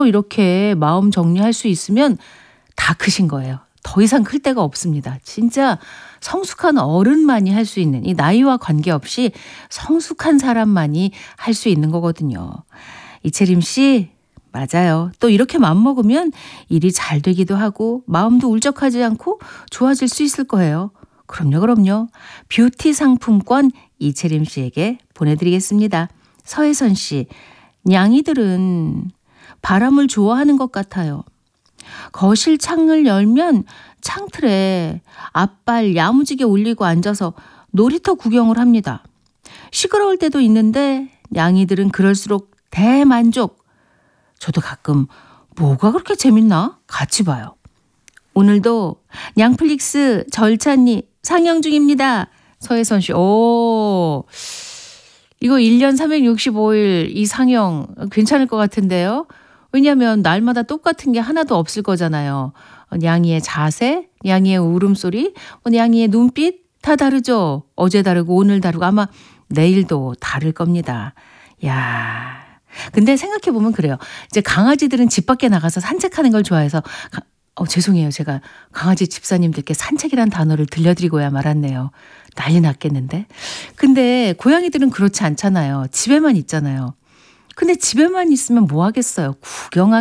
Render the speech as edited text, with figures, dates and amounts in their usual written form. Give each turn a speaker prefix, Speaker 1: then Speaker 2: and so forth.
Speaker 1: 이렇게 마음 정리할 수 있으면 다 크신 거예요. 더 이상 클 데가 없습니다. 진짜 성숙한 어른만이 할 수 있는, 이 나이와 관계없이 성숙한 사람만이 할 수 있는 거거든요. 이채림 씨, 맞아요. 또 이렇게 맘먹으면 일이 잘 되기도 하고 마음도 울적하지 않고 좋아질 수 있을 거예요. 그럼요, 그럼요. 뷰티 상품권 이채림 씨에게 보내드리겠습니다. 서혜선 씨, 냥이들은 바람을 좋아하는 것 같아요. 거실 창을 열면 창틀에 앞발 야무지게 올리고 앉아서 놀이터 구경을 합니다. 시끄러울 때도 있는데 냥이들은 그럴수록 대만족. 저도 가끔 뭐가 그렇게 재밌나? 같이 봐요. 오늘도 냥플릭스 절찬리 상영 중입니다. 서혜선 씨, 오, 이거 1년 365일 이 상영 괜찮을 것 같은데요. 왜냐하면 날마다 똑같은 게 하나도 없을 거잖아요. 냥이의 자세, 냥이의 울음소리, 냥이의 눈빛 다 다르죠. 어제 다르고 오늘 다르고 아마 내일도 다를 겁니다. 야, 근데 생각해보면 그래요. 이제 강아지들은 집 밖에 나가서 산책하는 걸 좋아해서 죄송해요. 제가 강아지 집사님들께 산책이란 단어를 들려드리고야 말았네요. 난리 났겠는데. 근데 고양이들은 그렇지 않잖아요. 집에만 있잖아요. 근데 집에만 있으면 뭐 하겠어요. 구경하기